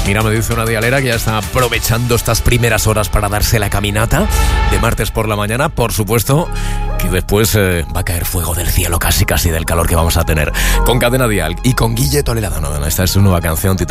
Mira, me dice una dialera que ya está aprovechando estas primeras horas para darse la caminata de martes por la mañana. Por supuesto que después va a caer fuego del cielo, casi del calor que vamos a tener. Con Cadena Dial y con Guille Toledano. Esta es su nueva canción titulada